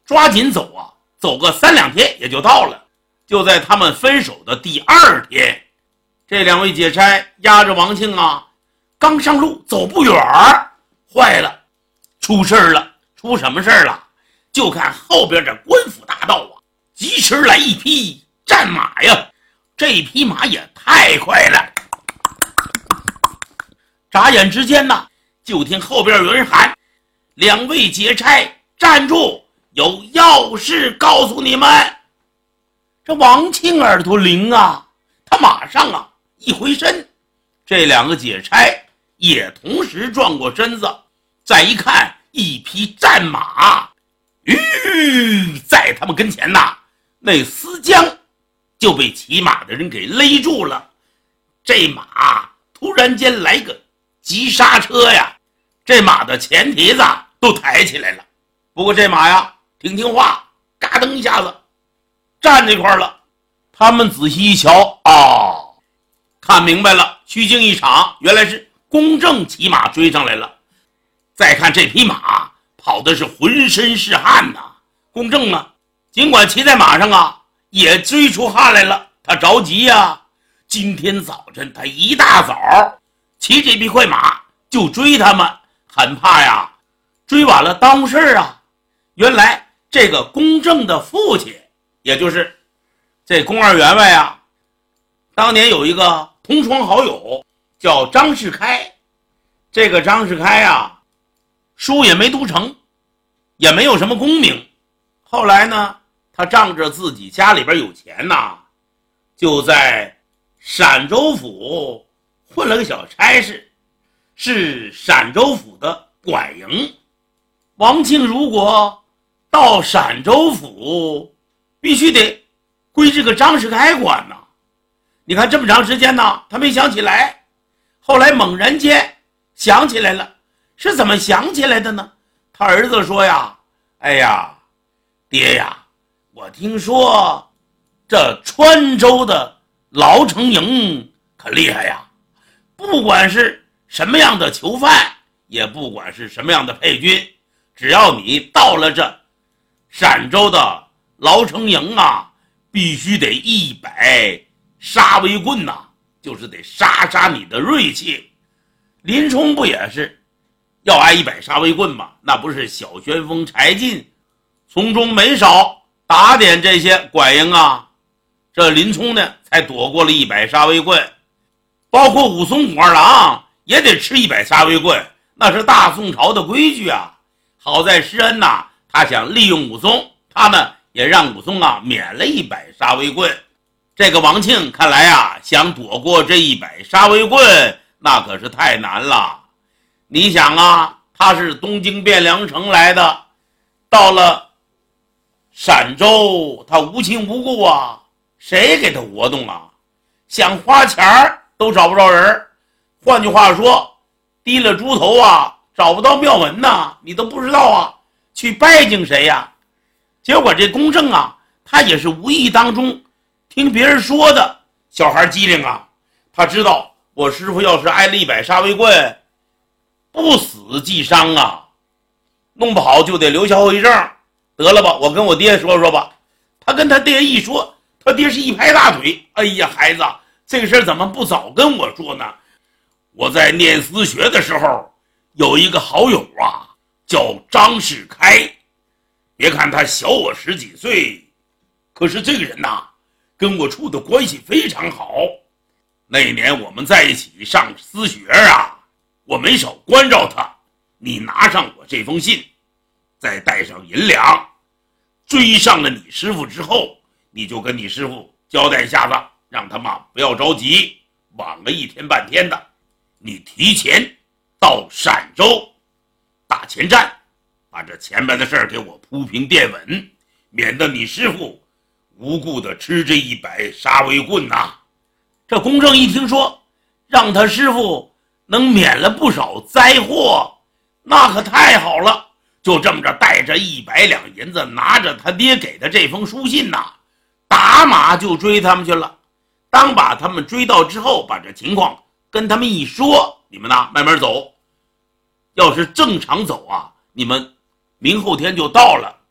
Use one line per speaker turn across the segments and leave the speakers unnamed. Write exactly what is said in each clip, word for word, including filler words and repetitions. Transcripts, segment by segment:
抓紧走啊，走个三两天也就到了。就在他们分手的第二天，这两位解差押着王庆啊，刚上路走不远儿，坏了，出事儿了。出什么事儿了？就看后边的官府大道啊，疾驰来一匹战马呀，这匹马也太快了。眨眼之间呢，就听后边有人喊：两位解差站住，有要事告诉你们。这王庆耳朵灵啊，他马上啊一回身，这两个解差也同时转过身子，再一看，一匹战马，吁，在他们跟前呐，那丝缰就被骑马的人给勒住了。这马突然间来个急刹车呀，这马的前蹄子都抬起来了。不过这马呀挺听话，嘎噔一下子站这块了。他们仔细一瞧，哦，看明白了，虚惊一场，原来是公正骑马追上来了。再看这匹马跑的是浑身是汗呐、啊，公正呢，尽管骑在马上啊，也追出汗来了。他着急呀、啊，今天早晨他一大早骑这匹快马就追他们，很怕呀，追晚了耽误事儿啊。原来这个公正的父亲，也就是这宫二员外啊，当年有一个同窗好友叫张世开。这个张世开啊，书也没读成，也没有什么功名。后来呢，他仗着自己家里边有钱呐，就在陕州府混了个小差事，是陕州府的管营。王庆如果到陕州府，必须得归这个张世开管呐。你看这么长时间呢，他没想起来，后来猛然间想起来了。是怎么想起来的呢？他儿子说呀，哎呀，爹呀，我听说这川州的牢城营可厉害呀，不管是什么样的囚犯，也不管是什么样的配军，只要你到了这陕州的牢城营啊，必须得一百杀威棍呐、啊，就是得杀杀你的锐气。林冲不也是要挨一百杀威棍嘛？那不是小旋风柴进从中没少打点这些管营啊，这林冲呢才躲过了一百杀威棍。包括武松武二郎也得吃一百杀威棍，那是大宋朝的规矩啊。好在施恩呐、啊，他想利用武松，他呢也让武松啊免了一百杀威棍。这个王庆看来啊，想躲过这一百杀威棍，那可是太难了。你想啊，他是东京汴梁城来的，到了陕州他无亲无故啊，谁给他活动啊？想花钱都找不着人。换句话说，低了猪头啊，找不到庙文呐，你都不知道啊去拜敬谁呀、啊？结果这公正啊，他也是无意当中听别人说的，小孩机灵啊，他知道我师傅要是挨了一百杀威棍，不死即伤啊，弄不好就得留下后遗症。得了吧，我跟我爹说说吧。他跟他爹一说，他爹是一拍大腿，哎呀，孩子，这个事儿怎么不早跟我说呢？我在念私学的时候，有一个好友啊，叫张世开。别看他小我十几岁，可是这个人呐、啊，跟我处的关系非常好。那年我们在一起上私学啊，我没少关照他。你拿上我这封信，再带上银两，追上了你师傅之后，你就跟你师傅交代一下子，让他嘛不要着急，晚个一天半天的，你提前到陕州大前站，把这前面的事儿给我铺平垫稳，免得你师傅无故的吃这一百杀威棍呐、啊。这公正一听说让他师傅能免了不少灾祸，那可太好了。就这么着带着一百两银子，拿着他爹给的这封书信呐、啊，打马就追他们去了。当把他们追到之后，把这情况跟他们一说，你们呢慢慢走，要是正常走啊，你们明后天就到了。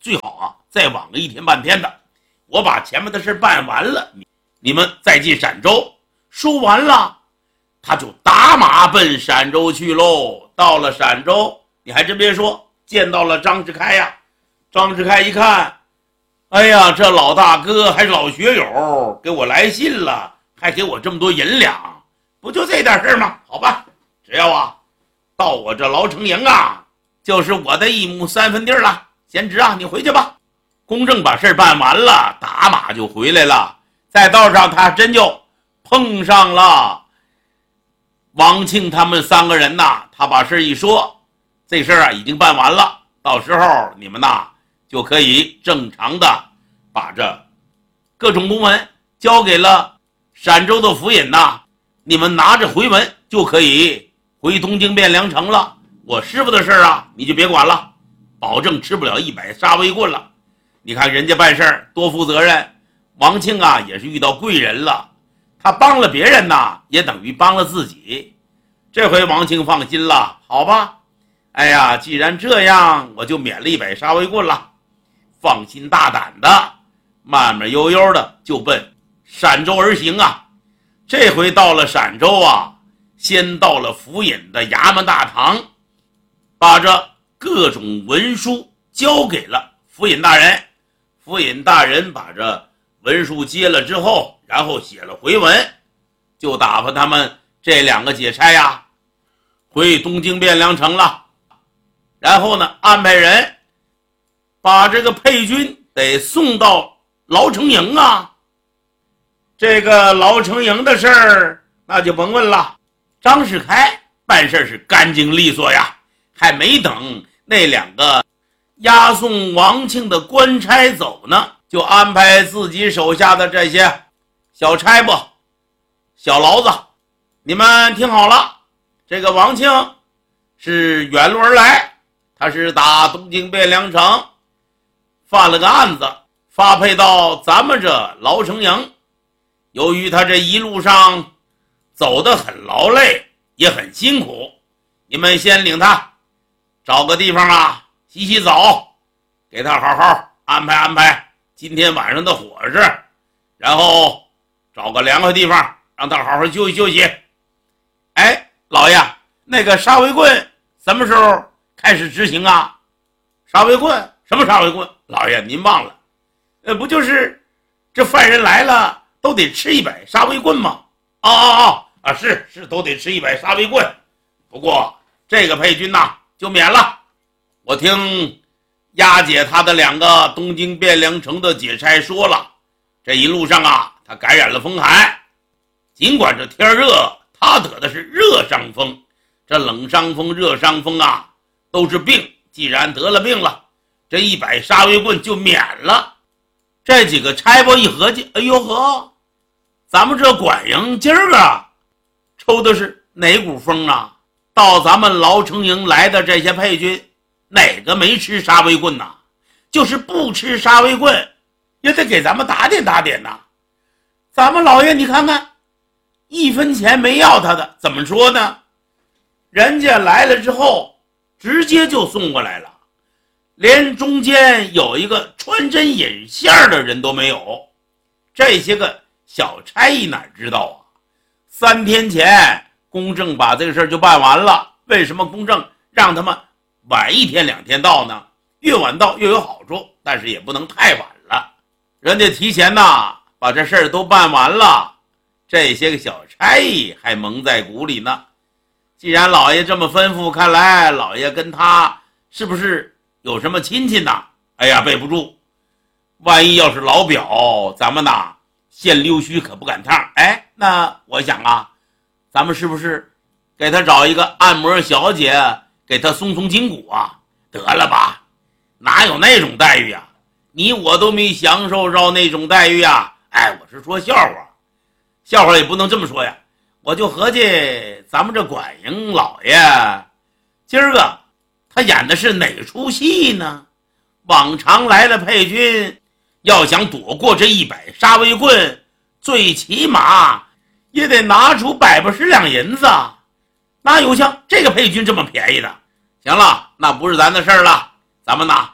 最好啊再晚个一天半天的，我把前面的事办完了，你们再进陕州。说完了，他就打马奔陕州去喽。到了陕州，你还真别说，见到了张世开呀。张世开一看，哎呀，这老大哥还是老学友，给我来信了，还给我这么多银两，不就这点事吗？好吧，只要啊到我这牢城营啊，就是我的一亩三分地了。贤侄啊，你回去吧。公正把事办完了，打马就回来了。在道上他真就碰上了王庆他们三个人呐。他把事一说，这事儿啊已经办完了，到时候你们呐就可以正常的把这各种公文交给了陕州的府尹呐，你们拿着回文就可以回东京汴梁城了。我师傅的事啊你就别管了，保证吃不了一百杀威棍了。你看人家办事儿多负责任，王庆啊也是遇到贵人了，他帮了别人呐也等于帮了自己。这回王庆放心了，好吧，哎呀，既然这样，我就免了一百杀威棍了。放心大胆的慢慢悠悠的就奔陕州而行啊。这回到了陕州啊，先到了府尹的衙门大堂，把这各种文书交给了府尹大人。府尹大人把这文书接了之后，然后写了回文，就打发他们这两个解差呀回东京汴梁城了。然后呢，安排人把这个配军得送到牢城营啊。这个牢城营的事儿那就甭问了，张世开办事是干净利索呀。还没等那两个押送王庆的官差走呢，就安排自己手下的这些小差不小牢子，你们听好了，这个王庆是远路而来，他是打东京汴梁城犯了个案子，发配到咱们这牢城营。由于他这一路上走得很劳累，也很辛苦，你们先领他找个地方啊洗洗澡，给他好好安排安排今天晚上的伙食，然后找个凉快地方让他好好休息休息。哎，老爷，那个杀威棍什么时候开始执行啊？杀威棍？什么杀威棍？老爷您忘了，呃，不就是这犯人来了都得吃一百杀威棍吗？哦哦哦啊，是是都得吃一百杀威棍，不过这个配军呐就免了。我听押解他的两个东京汴梁城的解差说了，这一路上啊他感染了风寒，尽管这天热，他得的是热伤风。这冷伤风热伤风啊都是病，既然得了病了，这一百杀威棍就免了。这几个差拨一合计，哎呦呵，咱们这管营今儿个抽的是哪股风啊？到咱们牢城营来的这些配军，哪个没吃杀威棍呐？就是不吃杀威棍，也得给咱们打点打点呐。咱们老爷你看看，一分钱没要他的，怎么说呢？人家来了之后直接就送过来了，连中间有一个穿针引线的人都没有。这些个小差役哪知道啊？三天前公正把这个事儿就办完了，为什么公正让他们晚一天两天到呢？越晚到越有好处，但是也不能太晚了。人家提前呐把这事儿都办完了，这些个小差役还蒙在鼓里呢。既然老爷这么吩咐，看来老爷跟他是不是有什么亲戚呢？哎呀，备不住，万一要是老表，咱们呐现溜须可不赶趟。哎，那我想啊，咱们是不是给他找一个按摩小姐给他松松筋骨啊？得了吧，哪有那种待遇啊？你我都没享受着那种待遇啊！哎，我是说笑话，笑话也不能这么说呀。我就合计咱们这管营老爷今儿个他演的是哪出戏呢？往常来了配军，要想躲过这一百杀威棍，最起码也得拿出百八十两银子，哪有像这个配军这么便宜的？行了，那不是咱的事儿了，咱们呐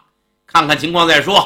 看看情况再说。